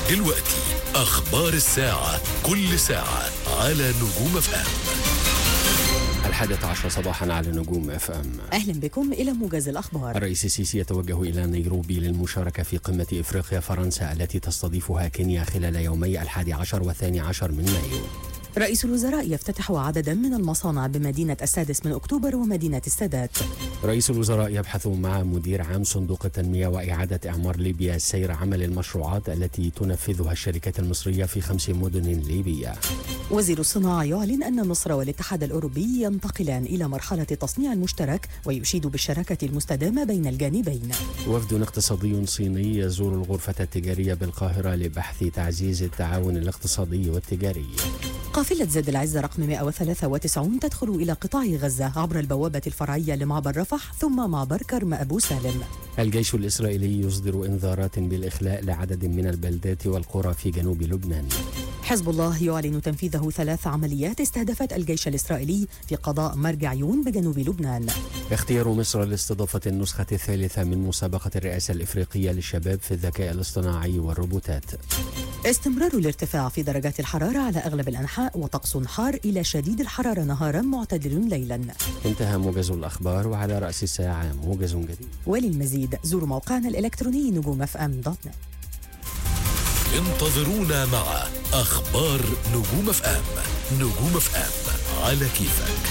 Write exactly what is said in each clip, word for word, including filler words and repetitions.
دلوقتي أخبار الساعة، كل ساعة على نجوم اف ام. الحادية عشر صباحا على نجوم اف ام. أهلا بكم إلى موجز الأخبار. الرئيس السيسي يتوجه إلى نيروبي للمشاركة في قمة إفريقيا فرنسا التي تستضيفها كينيا خلال يومي الحادي عشر والثاني عشر من مايو. رئيس الوزراء يفتتح عددا من المصانع بمدينة السادس من أكتوبر ومدينة السادات. رئيس الوزراء يبحث مع مدير عام صندوق التنمية وإعادة إعمار ليبيا سير عمل المشروعات التي تنفذها الشركات المصرية في خمس مدن ليبية. وزير الصناعة يعلن أن مصر والاتحاد الأوروبي ينتقلان إلى مرحلة تصنيع المشترك ويشيد بالشراكة المستدامة بين الجانبين. وفد اقتصادي صيني يزور الغرفة التجارية بالقاهرة لبحث تعزيز التعاون الاقتصادي والتجاري. قافلة زاد العزة رقم مئة وثلاثة وتسعين تدخل إلى قطاع غزة عبر البوابة الفرعية لمعبر رفح ثم معبر كرم أبو سالم. الجيش الإسرائيلي يصدر إنذارات بالإخلاء لعدد من البلدات والقرى في جنوب لبنان. حزب الله يعلن تنفيذه ثلاث عمليات استهدفت الجيش الإسرائيلي في قضاء مرج عيون بجنوب لبنان. اختيار مصر لاستضافة النسخة الثالثة من مسابقة الرئاسة الإفريقية للشباب في الذكاء الاصطناعي والروبوتات. استمرار الارتفاع في درجات الحرارة على أغلب الأنحاء وطقس حار إلى شديد الحرارة نهارا معتدل ليلا. انتهى موجز الأخبار، وعلى رأس الساعة موجز جديد. وللمزيد زوروا موقعنا الإلكتروني نجوم اف ام دوت نت. انتظرونا مع أخبار نجوم اف ام. نجوم اف ام على كيفك.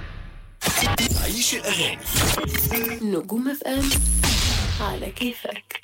عيش الأغاني. نجوم اف ام على كيفك.